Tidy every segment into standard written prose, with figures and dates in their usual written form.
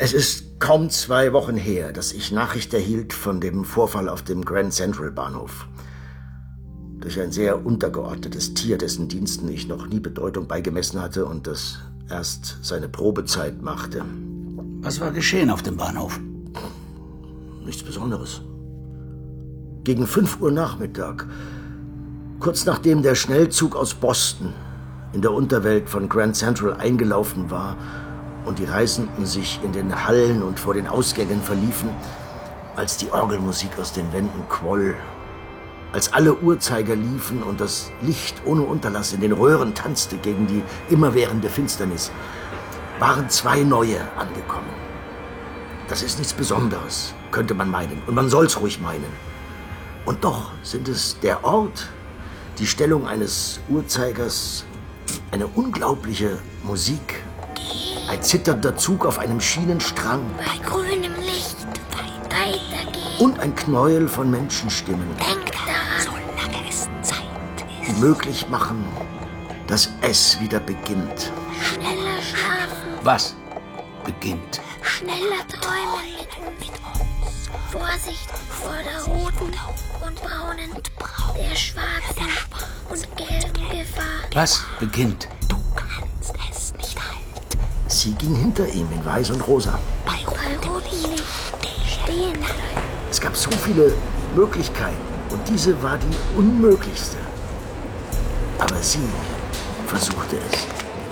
Es ist kaum 2 Wochen her, dass ich Nachricht erhielt von dem Vorfall auf dem Grand Central Bahnhof. Durch ein sehr untergeordnetes Tier, dessen Diensten ich noch nie Bedeutung beigemessen hatte und das erst seine Probezeit machte. Was war geschehen auf dem Bahnhof? Nichts Besonderes. Gegen 5 Uhr Nachmittag, kurz nachdem der Schnellzug aus Boston in der Unterwelt von Grand Central eingelaufen war und die Reisenden sich in den Hallen und vor den Ausgängen verliefen, als die Orgelmusik aus den Wänden quoll, als alle Uhrzeiger liefen und das Licht ohne Unterlass in den Röhren tanzte gegen die immerwährende Finsternis, waren 2 neue angekommen. Das ist nichts Besonderes, könnte man meinen, und man soll's ruhig meinen. Und doch sind es der Ort, die Stellung eines Uhrzeigers, eine unglaubliche Musik, ein zitternder Zug auf einem Schienenstrang. Bei grünem Licht weitergehen. Und ein Knäuel von Menschenstimmen. Denk daran, solange es Zeit ist. Die möglich machen, dass es wieder beginnt. schneller schlafen, Was beginnt? schneller träumen mit uns. Vorsicht vor der roten und braunen, der schwarzen und gelben Gefahr. Was beginnt? Du kannst es nicht halten. Sie ging hinter ihm in Weiß und Rosa. Bei rotem Licht stehen bleiben. Es gab so viele Möglichkeiten und diese war die unmöglichste. Aber sie versuchte es.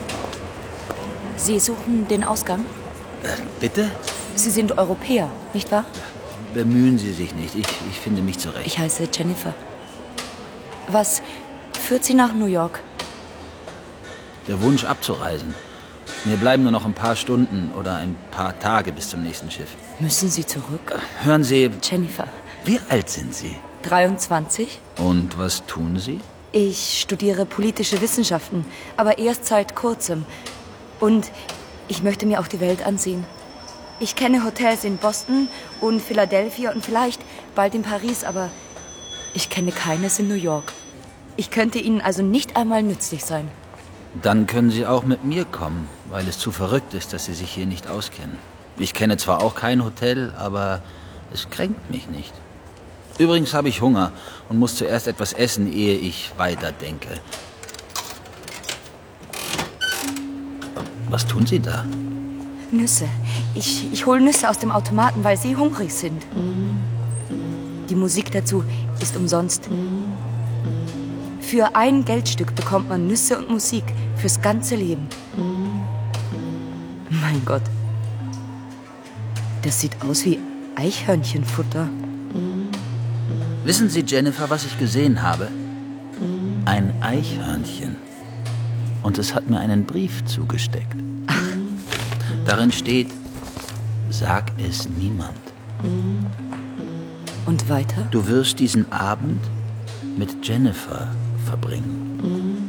Sie suchen den Ausgang? Bitte? Sie sind Europäer, nicht wahr? Bemühen Sie sich nicht. Ich finde mich zurecht. Ich heiße Jennifer. Was führt Sie nach New York? Der Wunsch abzureisen. Mir bleiben nur noch ein paar Stunden oder ein paar Tage bis zum nächsten Schiff. Müssen Sie zurück? Hören Sie, Jennifer, wie alt sind Sie? 23. Und was tun Sie? Ich studiere politische Wissenschaften, aber erst seit kurzem. Und ich möchte mir auch die Welt ansehen. Ich kenne Hotels in Boston und Philadelphia und vielleicht bald in Paris, aber ich kenne keines in New York. Ich könnte Ihnen also nicht einmal nützlich sein. Dann können Sie auch mit mir kommen, weil es zu verrückt ist, dass Sie sich hier nicht auskennen. Ich kenne zwar auch kein Hotel, aber es kränkt mich nicht. Übrigens habe ich Hunger und muss zuerst etwas essen, ehe ich weiterdenke. Was tun Sie da? Nüsse. Ich hole Nüsse aus dem Automaten, weil Sie hungrig sind. Die Musik dazu ist umsonst. Für ein Geldstück bekommt man Nüsse und Musik fürs ganze Leben. Mein Gott. Das sieht aus wie Eichhörnchenfutter. Wissen Sie, Jennifer, was ich gesehen habe? Ein Eichhörnchen. Und es hat mir einen Brief zugesteckt. Ach. Darin steht, sag es niemand. Und weiter? Du wirst diesen Abend mit Jennifer verbringen.